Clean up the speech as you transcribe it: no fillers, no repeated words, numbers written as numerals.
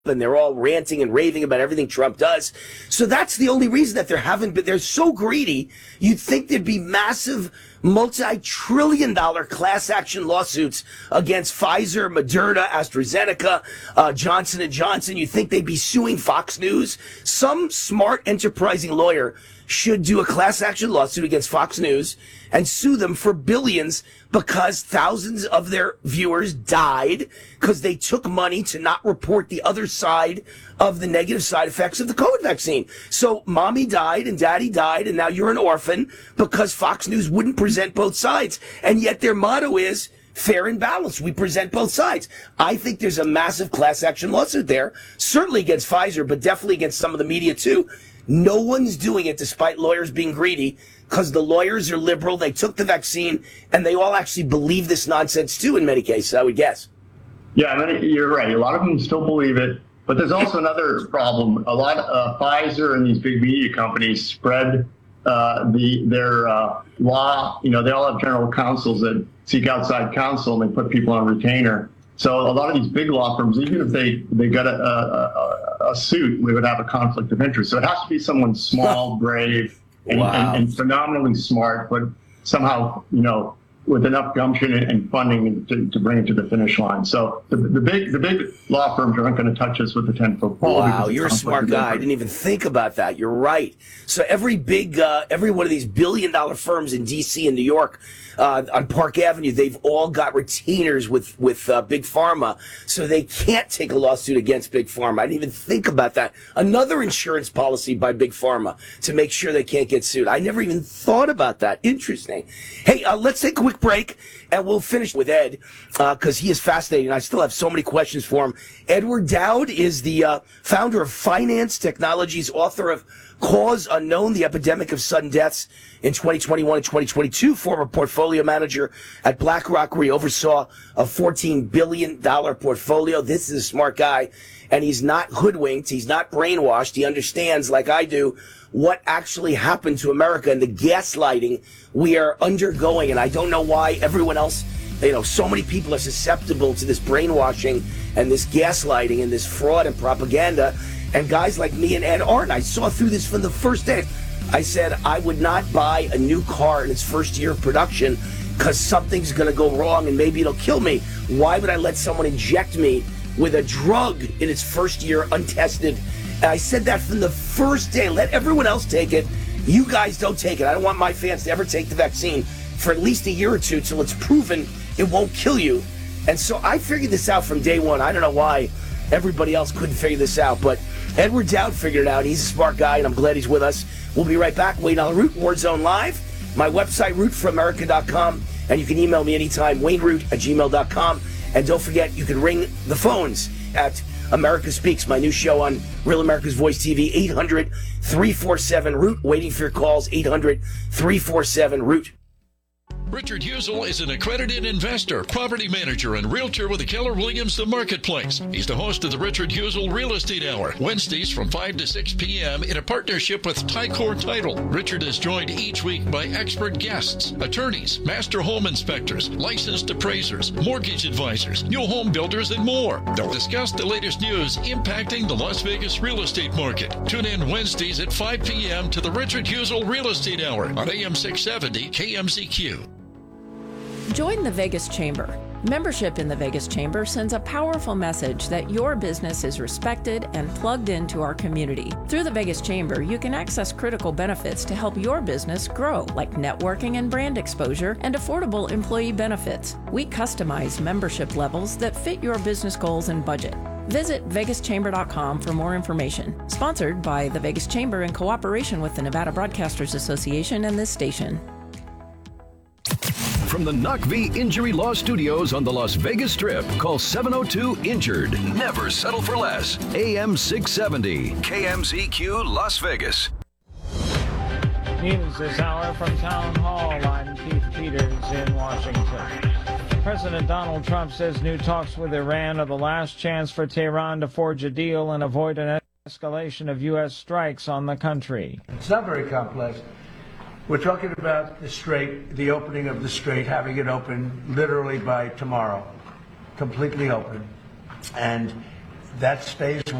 and they're all ranting and raving about everything Trump does. So that's the only reason that there haven't been. They're so greedy. You'd think there'd be massive multi-trillion-dollar class action lawsuits against Pfizer, Moderna, AstraZeneca, Johnson & Johnson. You'd think they'd be suing Fox News. Some smart, enterprising lawyer should do a class action lawsuit against Fox News and sue them for billions because thousands of their viewers died because they took money to not report the other side of the negative side effects of the COVID vaccine. So mommy died and daddy died, and now you're an orphan because Fox News wouldn't present both sides. And yet their motto is fair and balanced. We present both sides. I think there's a massive class action lawsuit there, certainly against Pfizer, but definitely against some of the media too. No one's doing it despite lawyers being greedy because the lawyers are liberal. They took the vaccine and they all actually believe this nonsense too in many cases, I would guess. Yeah, I mean, you're right. A lot of them still believe it. But there's also another problem. A lot of Pfizer and these big media companies spread their law. You know, they all have general counsels that seek outside counsel and they put people on retainer. So a lot of these big law firms, even if they got a suit, we would have a conflict of interest. So it has to be someone small, brave, and phenomenally smart, but somehow, you know, with enough gumption and funding to bring it to the finish line. So the big law firms aren't going to touch us with the 10-foot pole. Wow, you're a smart guy. I didn't even think about that. You're right. So every one of these billion-dollar firms in D.C. and New York on Park Avenue, they've all got retainers with Big Pharma, so they can't take a lawsuit against Big Pharma. I didn't even think about that. Another insurance policy by Big Pharma to make sure they can't get sued. I never even thought about that. Interesting. Hey, let's take a quick break, and we'll finish with Ed, because he is fascinating. I still have so many questions for him. Edward Dowd is the founder of Finance Technologies, author of Cause Unknown, The Epidemic of Sudden Deaths in 2021 and 2022, former portfolio manager at BlackRock, where he oversaw a $14 billion portfolio. This is a smart guy, and he's not hoodwinked. He's not brainwashed. He understands, like I do, what actually happened to America and the gaslighting we are undergoing. And I don't know why everyone else, you know, so many people are susceptible to this brainwashing and this gaslighting and this fraud and propaganda. And guys like me and Ed aren't. I saw through this from the first day. I said I would not buy a new car in its first year of production because something's going to go wrong and maybe it'll kill me. Why would I let someone inject me with a drug in its first year untested? And I said that from the first day. Let everyone else take it. You guys don't take it. I don't want my fans to ever take the vaccine for at least a year or two till it's proven it won't kill you. And so I figured this out from day one. I don't know why everybody else couldn't figure this out, but Edward Dowd figured it out. He's a smart guy, and I'm glad he's with us. We'll be right back. Wayne on the Root, Warzone Live. My website, rootforamerica.com, and you can email me anytime, wayneroot@gmail.com. And don't forget, you can ring the phones at America Speaks, my new show on Real America's Voice TV, 800-347-ROOT. Waiting for your calls, 800-347-ROOT. Richard Husel is an accredited investor, property manager, and realtor with the Keller Williams The Marketplace. He's the host of the Richard Husel Real Estate Hour, Wednesdays from 5 to 6 p.m. in a partnership with Tycor Title. Richard is joined each week by expert guests, attorneys, master home inspectors, licensed appraisers, mortgage advisors, new home builders, and more. They'll discuss the latest news impacting the Las Vegas real estate market. Tune in Wednesdays at 5 p.m. to the Richard Husel Real Estate Hour on AM 670 KMZQ. Join the Vegas Chamber. Membership in the Vegas Chamber sends a powerful message that your business is respected and plugged into our community. Through the Vegas Chamber, you can access critical benefits to help your business grow, like networking and brand exposure and affordable employee benefits. We customize membership levels that fit your business goals and budget. Visit vegaschamber.com for more information. Sponsored by the Vegas Chamber in cooperation with the Nevada Broadcasters Association and this station. From the NACV Injury Law Studios on the Las Vegas Strip, call 702-INJURED. Never settle for less. AM 670, KMZQ Las Vegas. News this hour from Town Hall. I'm Keith Peters in Washington. President Donald Trump says new talks with Iran are the last chance for Tehran to forge a deal and avoid an escalation of U.S. strikes on the country. It's not very complex. We're talking about the strait, the opening of the strait, having it open literally by tomorrow, completely open. And that stays